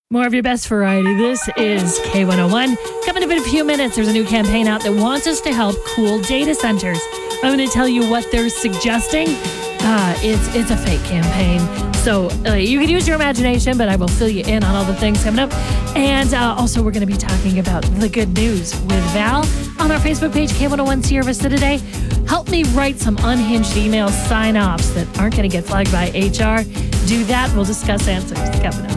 More of your best variety. This is K101. Coming up in a few minutes, there's a new campaign out that wants us to help cool data centers. I'm going to tell you what they're suggesting. It's a fake campaign. So you can use your imagination, but I will fill you in on all the things coming up. And also, we're going to be talking about the good news with Val on our Facebook page, K101 Sierra Vista Today. Help me write some unhinged email sign-offs that aren't going to get flagged by HR. Do that. We'll discuss answers coming up.